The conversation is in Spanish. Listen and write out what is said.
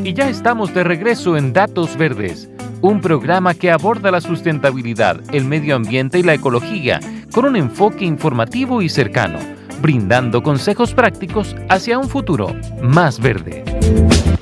Y ya estamos de regreso en Datos Verdes, un programa que aborda la sustentabilidad, el medio ambiente y la ecología con un enfoque informativo y cercano, brindando consejos prácticos hacia un futuro más verde.